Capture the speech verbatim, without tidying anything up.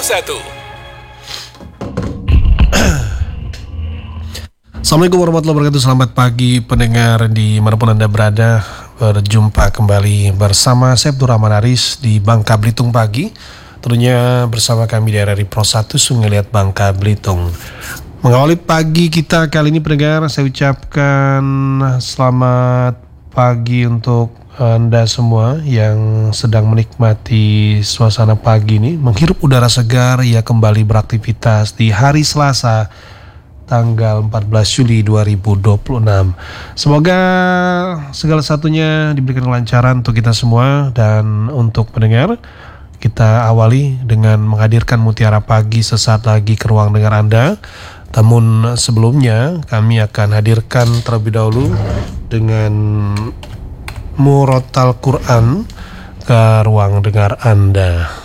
satu. Assalamualaikum warahmatullahi wabarakatuh. Selamat pagi pendengar di manapun Anda berada. Berjumpa kembali bersama saya Abdul Rahman Aris di Bangka Belitung Pagi. Tentunya bersama kami di R R I Pro satu Sungai Liat Bangka Belitung. Mengawali pagi kita kali ini pendengar, saya ucapkan selamat pagi untuk Anda semua yang sedang menikmati suasana pagi ini, menghirup udara segar ya, kembali beraktivitas di hari Selasa tanggal empat belas Juli dua ribu dua puluh enam. Semoga segala satunya diberikan kelancaran untuk kita semua. Dan untuk pendengar, kita awali dengan menghadirkan Mutiara Pagi sesaat lagi ke ruang dengar Anda. Namun sebelumnya kami akan hadirkan terlebih dahulu dengan Murotal Quran ke ruang dengar Anda.